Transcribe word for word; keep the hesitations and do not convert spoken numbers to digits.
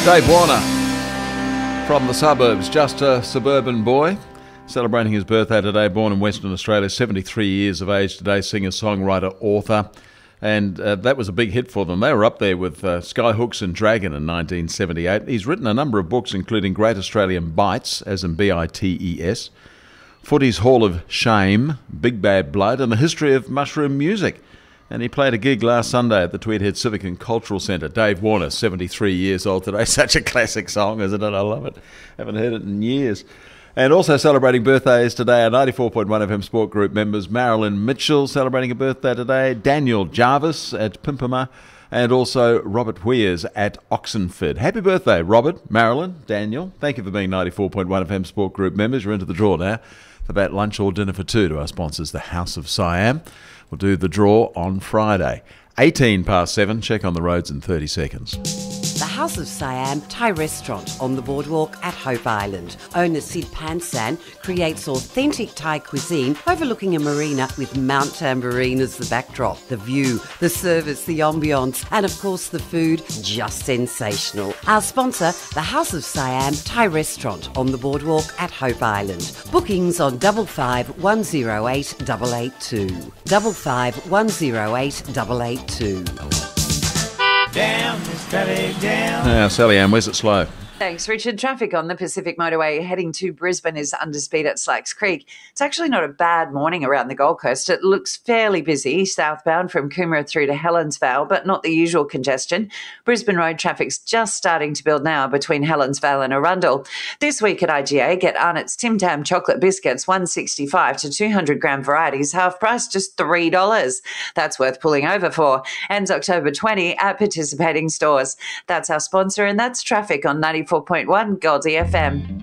Dave Warner from the suburbs, just a suburban boy, celebrating his birthday today, born in Western Australia, seventy-three years of age today, singer, songwriter, author, and uh, that was a big hit for them. They were up there with uh, Skyhooks and Dragon in nineteen seventy-eight. He's written a number of books, including Great Australian Bites, as in B I T E S, Footy's Hall of Shame, Big Bad Blood, and the history of mushroom music. And he played a gig last Sunday at the Tweed Head Civic and Cultural Centre. Dave Warner, seventy-three years old today. Such a classic song, isn't it? I love it. Haven't heard it in years. And also celebrating birthdays today are ninety-four point one F M Sport Group members Marilyn Mitchell celebrating a birthday today, Daniel Jarvis at Pimpama, and also Robert Weers at Oxenford. Happy birthday, Robert, Marilyn, Daniel. Thank you for being ninety-four point one F M Sport Group members. You're into the draw now for that lunch or dinner for two to our sponsors, the House of Siam. We'll do the draw on Friday. eighteen past seven. Check on the roads in thirty seconds. The House of Siam Thai restaurant on the boardwalk at Hope Island. Owner Sid Pansan creates authentic Thai cuisine overlooking a marina with Mount Tambourine as the backdrop. The view, the service, the ambience, and of course the food, just sensational. Our sponsor, the House of Siam Thai restaurant on the boardwalk at Hope Island. Bookings on double five one zero eight double eight two. Double five one zero eight double eight two. Down, Miss Traffic, down. Now, Sally Ann, where's it slow? Thanks, Richard. Traffic on the Pacific Motorway heading to Brisbane is under speed at Slacks Creek. It's actually not a bad morning around the Gold Coast. It looks fairly busy southbound from Coomera through to Helensvale, but not the usual congestion. Brisbane Road traffic's just starting to build now between Helensvale and Arundel. This week at I G A, get Arnott's Tim Tam chocolate biscuits, one sixty-five to two hundred gram varieties, half price, just three dollars. That's worth pulling over for. Ends October twentieth at participating stores. That's our sponsor, and that's traffic on ninety-four point one Goldie F M.